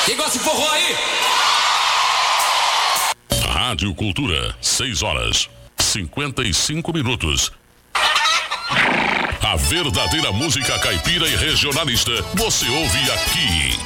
Quem gosta de forró aí? Rádio Cultura, 6h55. A verdadeira música caipira e regionalista você ouve aqui.